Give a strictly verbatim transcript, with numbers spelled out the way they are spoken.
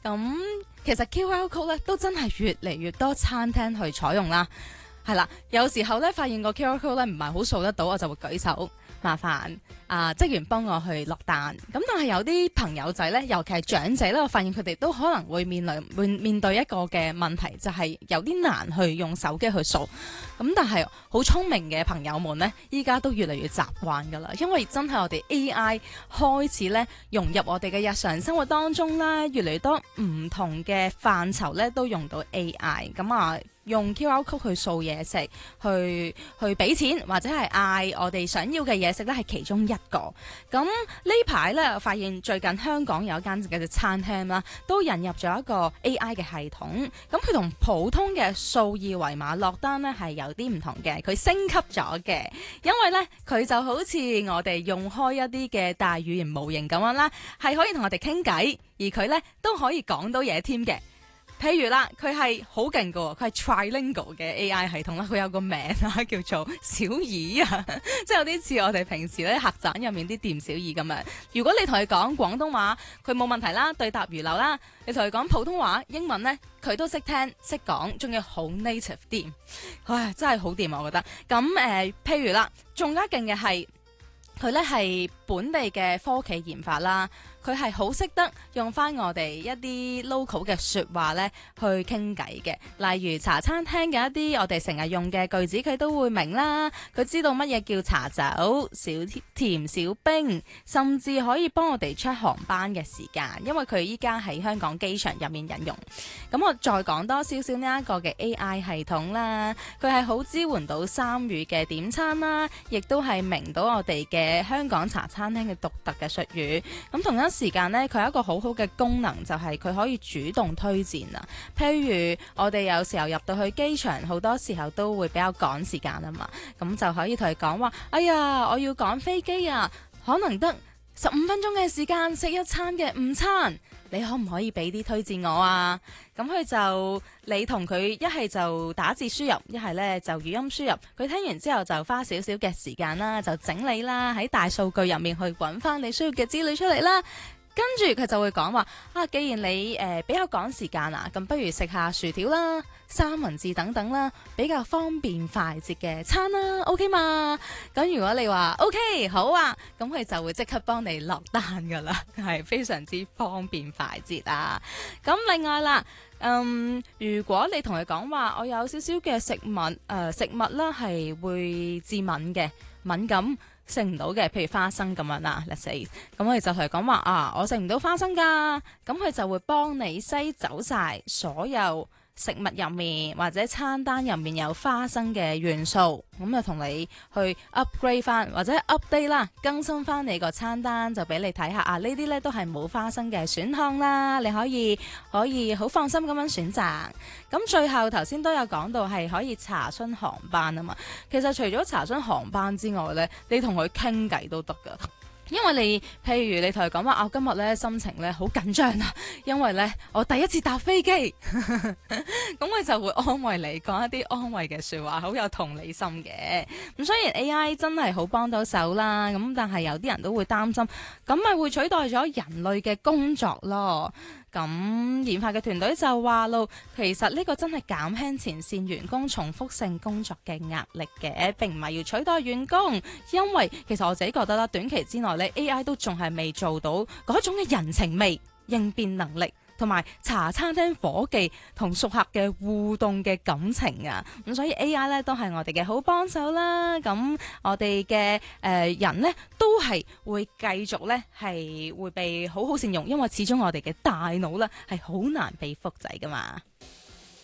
咁其實 Q R code 咧都真係越嚟越多餐廳去採用啦。係啦，有時候咧發現個 Q R code 咧唔係好掃得到，我就會舉手麻煩啊職員幫我去落單。咁但係有啲朋友仔咧，尤其係長者咧，我發現佢哋都可能會面臨會面對一個嘅問題，就係有啲難去用手機去掃。咁但係好聰明嘅朋友們咧，依家都越嚟越習慣㗎啦，因為真係我哋 A I 開始咧融入我哋嘅日常生活當中啦，越嚟越多唔同嘅範疇咧都用到 A I。咁啊〜用 Q R code 去掃嘢食，去去俾錢或者係嗌我哋想要嘅嘢食咧，係其中一個。咁呢排咧，我發現最近香港有一間嘅餐廳啦，都引入咗一個 A I 嘅系統。咁佢同普通嘅掃二維碼落單咧係有啲唔同嘅，佢升級咗嘅。因為咧佢就好似我哋用開一啲嘅大語言模型咁樣啦，係可以同我哋傾偈，而佢咧都可以講到嘢添嘅。譬如啦，佢係好勁㗎，佢係 trilingual 嘅 A I 系統啦，佢有個名啦，叫做小耳啊，即係有啲似我哋平時咧客棧入面啲店小二咁樣。如果你同佢講廣東話，佢冇問題啦，對答如流啦。你同佢講普通話、英文咧，佢都識聽識講，仲要好 native 啲，唉，真係好掂我覺得。咁誒、呃，譬如啦，仲加勁嘅係佢咧係本地嘅科技研發啦。佢係好識得用翻我哋一啲 local 嘅説話咧去傾偈嘅，例如茶餐廳嘅一啲我哋成日用嘅句子，佢都會明啦。佢知道乜嘢叫茶走、少甜、少冰，甚至可以幫我哋 check 航班嘅時間，因為佢依家喺香港機場入面引用。咁我再講多少少呢一個嘅 A I 系統啦，佢係好支援到三語嘅點餐啦，亦都係明到我哋嘅香港茶餐廳嘅獨特嘅術語。咁同一時間呢，佢有一個好好嘅功能，就係佢可以主動推薦啊。譬如我哋有時候入到去機場，好多時候都會比較趕時間啊嘛，咁就可以同佢講話：哎呀，我要趕飛機啊，可能得十五分鐘嘅時間食一餐嘅午餐，你可唔可以俾啲推薦我啊？咁佢就你同佢一係就打字輸入，一係咧就語音輸入。佢聽完之後就花少少嘅時間啦，就整理啦，喺大數據入面去揾翻你需要嘅資料出嚟啦。跟住佢就會講話啊，既然你誒、呃、比較趕時間啊，咁不如食下薯條啦、三文治等等啦，比較方便快捷嘅餐啦 ，OK 嘛？咁如果你話 OK 好啊，咁佢就會即刻幫你落單噶啦，係非常之方便快捷啊！咁另外啦，嗯，如果你同佢講話，我有少少嘅食物誒、呃、食物啦係會致敏嘅，敏感。食唔到嘅，譬如花生咁樣啦，let's say，咁我哋就同佢講話啊，我食唔到花生噶，咁佢就會幫你篩走晒所有食物入面或者餐單入面有花生嘅元素，咁就同你去 upgrade 翻或者 update 啦，更新翻你個餐單，就俾你睇下啊，呢啲呢都係冇花生嘅選項啦，你可以可以好放心咁樣選擇。咁最後頭先都有講到係可以查詢航班啊嘛，其實除咗查詢航班之外呢，你同佢傾偈都得噶。因為你譬如你同佢講話，我今日咧心情咧好緊張啊，因為咧我第一次搭飛機，咁佢就會安慰你，講一啲安慰嘅說話，好有同理心嘅。咁雖然 A I 真係好幫到手啦，咁但係有啲人都會擔心，咁咪會取代咗人類嘅工作咯。咁研發嘅團隊就話咯，其實呢個真係減輕前線員工重複性工作嘅壓力嘅，並唔係要取代員工。因為其實我自己覺得啦，短期之內呢 A I 都仲係未做到嗰種嘅人情味、應變能力，同埋茶餐廳伙計同熟客嘅互動嘅感情啊。咁所以 A I 咧都係我哋嘅好幫手啦。咁我哋嘅誒人呢，都係會繼續咧係會被好好善用，因為始終我哋嘅大腦咧係好難被複製噶嘛。